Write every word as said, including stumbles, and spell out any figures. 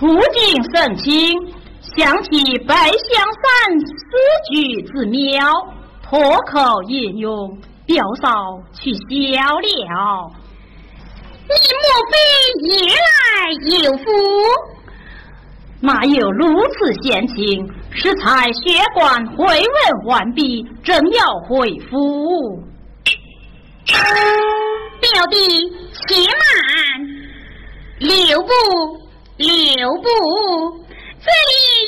不敬盛情，想起白香山诗句之妙，脱口引用，表嫂去笑了。 你莫非也来有福？ 哪有如此闲情？适才学馆回问完毕，正要回府。 表弟且慢，留步，留步，这里